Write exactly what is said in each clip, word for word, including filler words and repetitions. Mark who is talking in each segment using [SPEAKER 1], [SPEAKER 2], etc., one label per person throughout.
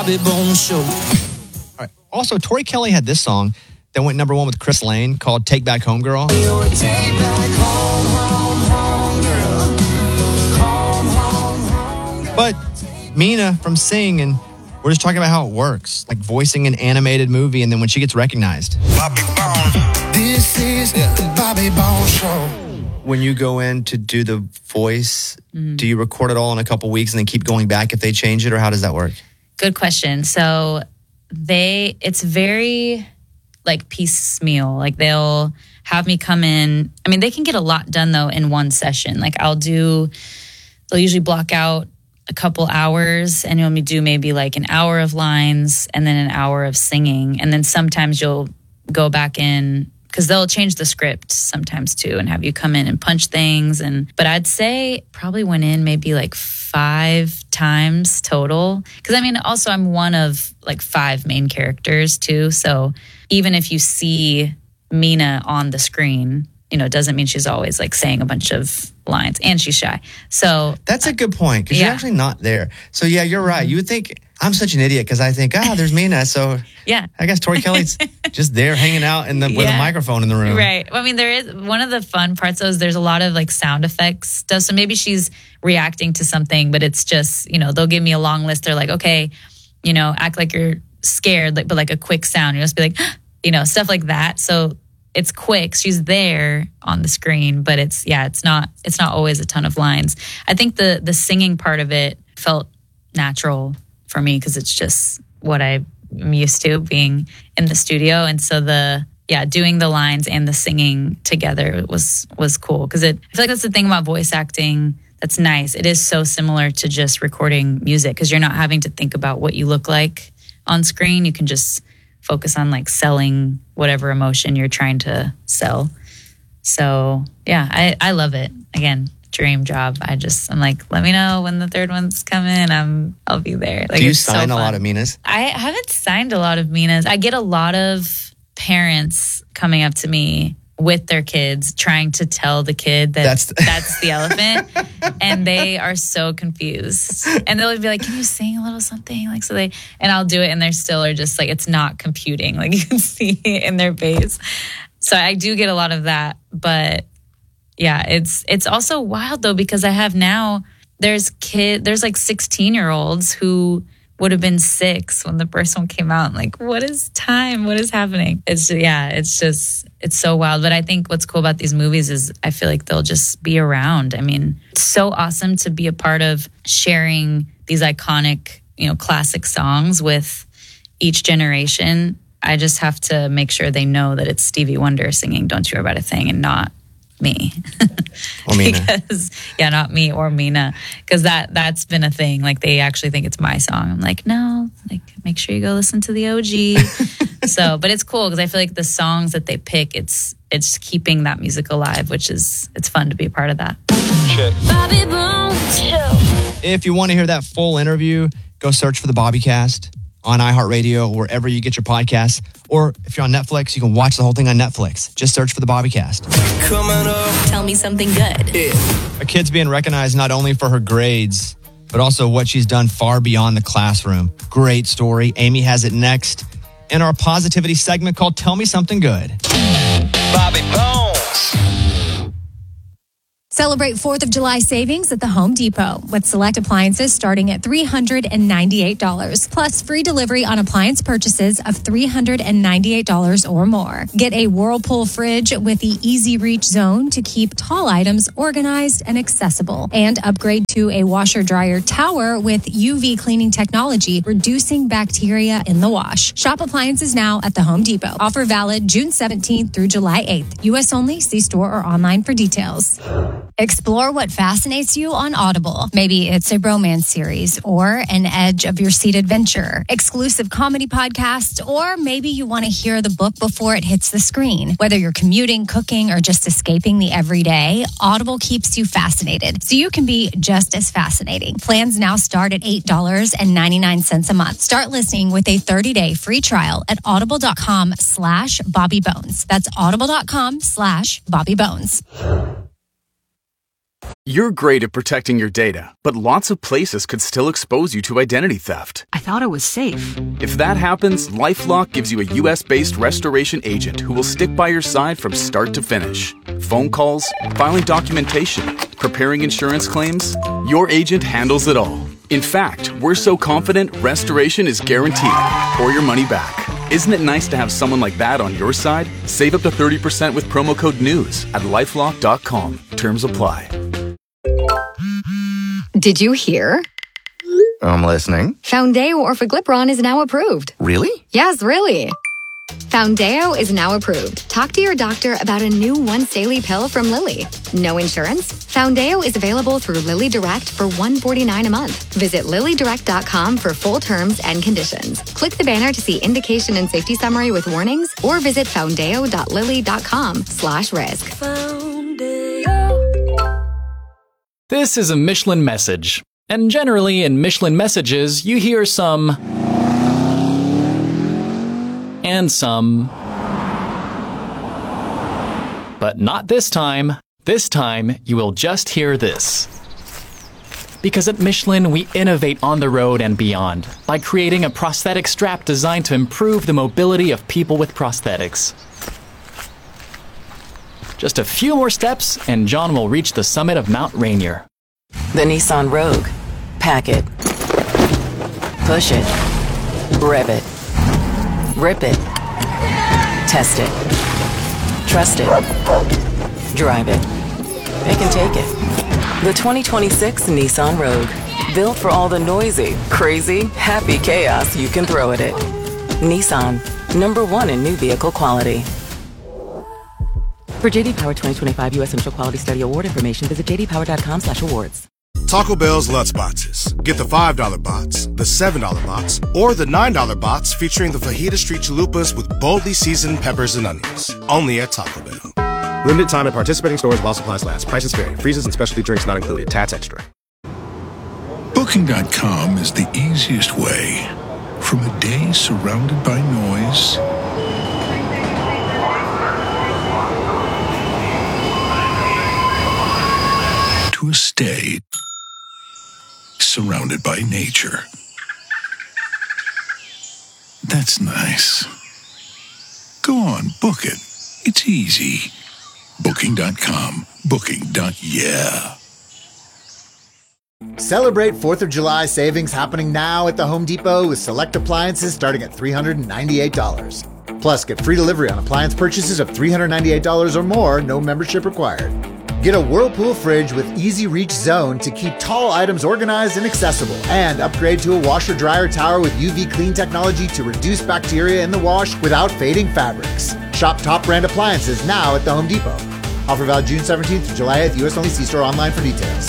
[SPEAKER 1] Bobby Bones Show.
[SPEAKER 2] All right. Also, Tori Kelly had this song that went number one with Chris Lane called Take Back Home Girl.
[SPEAKER 1] Take back home, home, home, girl. Home, home, home, girl.
[SPEAKER 2] But Mina from Sing, and we're just talking about how it works, like voicing an animated movie, and then when she gets recognized.
[SPEAKER 1] Bobby Bones. This is the Bobby Bones Show.
[SPEAKER 2] When you go in to do the voice, mm-hmm. do you record it all in a couple weeks and then keep going back if they change it, or how does that work?
[SPEAKER 3] Good question. So they, it's very like piecemeal. Like they'll have me come in. I mean, they can get a lot done though in one session. Like I'll do, they'll usually block out a couple hours and you'll do maybe like an hour of lines and then an hour of singing. And then sometimes you'll go back in because they'll change the script sometimes too and have you come in and punch things. And but I'd say probably went in maybe like five times total. Because I mean, also I'm one of like five main characters too. So even if you see Mina on the screen, you know, it doesn't mean she's always like saying a bunch of lines, and she's shy. So
[SPEAKER 2] that's a good point because
[SPEAKER 3] yeah.
[SPEAKER 2] you're actually not there. So yeah, you're right. You would think I'm such an idiot because I think, ah, there's Mina. So
[SPEAKER 3] yeah,
[SPEAKER 2] I guess Tori Kelly's just there hanging out in the, yeah. with a microphone in the room.
[SPEAKER 3] Right. Well, I mean, there is one of the fun parts though is there's a lot of like sound effects stuff. So maybe she's reacting to something, but it's just, you know, they'll give me a long list. They're like, okay, you know, act like you're scared, like, but like a quick sound. You just be like, you know, stuff like that. So it's quick. She's there on the screen, but it's, yeah, it's not, it's not always a ton of lines. I think the, the singing part of it felt natural for me because it's just what I'm used to being in the studio. And so the, yeah, doing the lines and the singing together was, was cool. Cause it, I feel like that's the thing about voice acting that's nice. It is so similar to just recording music because you're not having to think about what you look like on screen. You can just focus on like selling whatever emotion you're trying to sell. So yeah, I, I love it. Again, dream job. I just, I'm like, let me know when the third one's coming. I'm, I'll be there. Like,
[SPEAKER 2] do you
[SPEAKER 3] it's
[SPEAKER 2] sign
[SPEAKER 3] so
[SPEAKER 2] a lot of Minas?
[SPEAKER 3] I haven't signed a lot of Minas. I get a lot of parents coming up to me with their kids trying to tell the kid that that's the, that's the elephant. And they are so confused. And they'll be like, can you sing a little something? Like, so they, and I'll do it and they're still are just like, it's not computing. Like you can see it in their face. So I do get a lot of that. But yeah, it's, it's also wild though, because I have now, there's kid, there's like sixteen year olds who would have been six when the first one came out. I'm like, what is time? What is happening? It's yeah, it's just, it's so wild. But I think what's cool about these movies is I feel like they'll just be around. I mean, it's so awesome to be a part of sharing these iconic, you know, classic songs with each generation. I just have to make sure they know that it's Stevie Wonder singing Don't You Worry About a Thing and not me.
[SPEAKER 2] Or Mina.
[SPEAKER 3] Because, yeah, not me or Mina. Because that, that's been a thing. Like, they actually think it's my song. I'm like, no, like, make sure you go listen to the O G. So, but it's cool because I feel like the songs that they pick, it's it's keeping that music alive, which is, it's fun to be a part of that.
[SPEAKER 2] Check.
[SPEAKER 1] Bobby Bones Show.
[SPEAKER 2] If you want to hear that full interview, go search for the Bobbycast on iHeartRadio or wherever you get your podcasts. Or if you're on Netflix, you can watch the whole thing on Netflix. Just search for the Bobbycast.
[SPEAKER 1] Coming up.
[SPEAKER 4] Tell me something good.
[SPEAKER 1] Yeah.
[SPEAKER 2] A kid's being recognized not only for her grades, but also what she's done far beyond the classroom. Great story. Amy has it next in our positivity segment called Tell Me Something Good.
[SPEAKER 1] Bobby Bones.
[SPEAKER 5] Celebrate fourth of July savings at the Home Depot with select appliances starting at three hundred ninety-eight dollars, plus free delivery on appliance purchases of three hundred ninety-eight dollars or more. Get a Whirlpool fridge with the Easy Reach Zone to keep tall items organized and accessible. And upgrade to a washer-dryer tower with U V cleaning technology, reducing bacteria in the wash. Shop appliances now at the Home Depot. Offer valid June seventeenth through July eighth. U S only. See store or online for details. Explore what fascinates you on Audible. Maybe it's a romance series or an edge of your seat adventure, exclusive comedy podcasts, or maybe you want to hear the book before it hits the screen. Whether you're commuting, cooking, or just escaping the everyday, Audible keeps you fascinated, so you can be just as fascinating. Plans now start at eight dollars and ninety-nine cents a month. Start listening with a thirty-day free trial at audible.com slash Bobby Bones. That's audible.com slash Bobby Bones.
[SPEAKER 4] You're great at protecting your data, but lots of places could still expose you to identity theft.
[SPEAKER 6] I thought it was safe.
[SPEAKER 4] If that happens, LifeLock gives you a U S-based restoration agent who will stick by your side from start to finish. Phone calls, filing documentation, preparing insurance claims, your agent handles it all. In fact, we're so confident restoration is guaranteed or your money back. Isn't it nice to have someone like that on your side? Save up to thirty percent with promo code NEWS at lifelock dot com. Terms apply.
[SPEAKER 7] Did you hear?
[SPEAKER 8] I'm listening.
[SPEAKER 7] Foundeo Orforglipron is now approved.
[SPEAKER 8] Really?
[SPEAKER 7] Yes, really. Foundeo is now approved. Talk to your doctor about a new once-daily pill from Lilly. No insurance? Foundeo is available through Lilly Direct for one hundred forty-nine dollars a month. Visit lilly direct dot com for full terms and conditions. Click the banner to see indication and safety summary with warnings, or visit foundeo dot lilly dot com slash risk.
[SPEAKER 9] This is a Michelin message. And generally in Michelin messages, you hear some... and some... But not this time. This time, you will just hear this. Because at Michelin, we innovate on the road and beyond by creating a prosthetic strap designed to improve the mobility of people with prosthetics. Just a few more steps, and John will reach the summit of Mount Rainier.
[SPEAKER 6] The Nissan Rogue. Pack it. Push it. Rev it. Rip it. Test it. Trust it. Drive it. It can take it. The twenty twenty-six Nissan Rogue. Built for all the noisy, crazy, happy chaos you can throw at it. Nissan. Number one in new vehicle quality. For J D Power twenty twenty-five U S Initial Quality Study Award information, visit j d power dot com slash awards.
[SPEAKER 10] Taco Bell's Lutz Boxes. Get the five dollar box, the seven dollar box, or the nine dollar box featuring the Fajita Street Chalupas with boldly seasoned peppers and onions. Only at Taco Bell.
[SPEAKER 11] Limited time at participating stores while supplies last. Prices vary. Freezes and specialty drinks not included. Tats extra.
[SPEAKER 12] Booking dot com is the easiest way. From a day surrounded by noise to a stay surrounded by nature. That's nice. Go on, book it. It's easy. Booking dot com. Booking. Yeah.
[SPEAKER 13] Celebrate fourth of July savings happening now at the Home Depot with select appliances starting at three hundred ninety-eight dollars. Plus, get free delivery on appliance purchases of three hundred ninety-eight dollars or more, no membership required. Get a Whirlpool fridge with Easy Reach Zone to keep tall items organized and accessible. And upgrade to a washer-dryer tower with U V clean technology to reduce bacteria in the wash without fading fabrics. Shop top brand appliances now at the Home Depot. Offer valid June seventeenth to July eighth, U S only. See store online for details.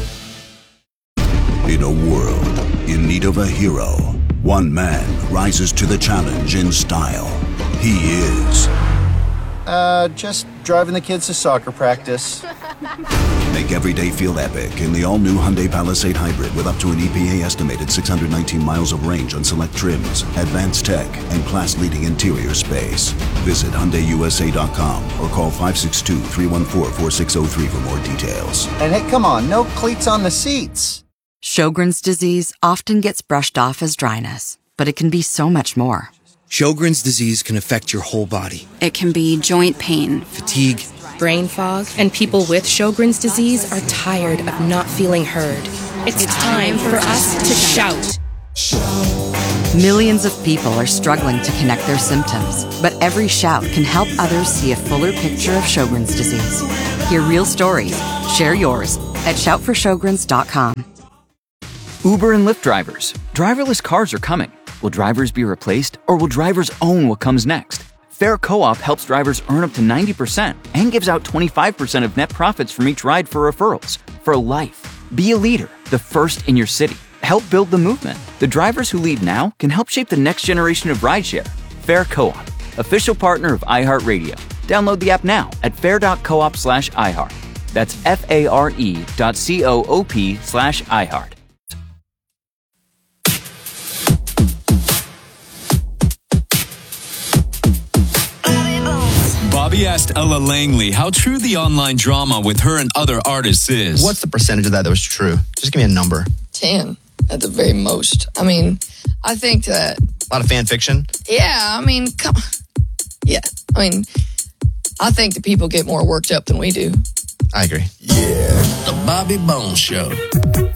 [SPEAKER 14] In a world in need of a hero, one man rises to the challenge in style. He is...
[SPEAKER 15] Uh, just driving the kids to soccer practice.
[SPEAKER 14] Make every day feel epic in the all-new Hyundai Palisade Hybrid with up to an E P A estimated six hundred nineteen miles of range on select trims, advanced tech, and class-leading interior space. Visit Hyundai U S A dot com or call five six two, three one four, four six zero three for more details.
[SPEAKER 15] And hey, come on, no cleats on the seats.
[SPEAKER 16] Sjogren's disease often gets brushed off as dryness, but it can be so much more.
[SPEAKER 17] Sjogren's disease can affect your whole body.
[SPEAKER 18] It can be joint pain,
[SPEAKER 17] fatigue,
[SPEAKER 18] brain fog, and people with Sjogren's disease are tired of not feeling heard. It's time for us to shout.
[SPEAKER 16] Millions of people are struggling to connect their symptoms, but every shout can help others see a fuller picture of Sjogren's disease. Hear real stories. Share yours at shout for sjogrens dot com.
[SPEAKER 19] Uber and Lyft drivers. Driverless cars are coming. Will drivers be replaced, or will drivers own what comes next? Fair Co-op helps drivers earn up to ninety percent and gives out twenty-five percent of net profits from each ride for referrals. For life. Be a leader, the first in your city. Help build the movement. The drivers who lead now can help shape the next generation of rideshare. Fair Co-op, official partner of iHeartRadio. Download the app now at fair.coop slash iHeart. That's F-A-R-E dot C-O-O-P slash iHeart.
[SPEAKER 20] Bobby asked Ella Langley how true the online drama with her and other artists is.
[SPEAKER 2] What's the percentage of that that was true? Just give me a number.
[SPEAKER 21] ten at the very most. I mean, I think that...
[SPEAKER 2] A lot of fan fiction?
[SPEAKER 21] Yeah, I mean, come Yeah, I mean, I think that people get more worked up than we do.
[SPEAKER 2] I agree.
[SPEAKER 1] Yeah, the Bobby Bones Show.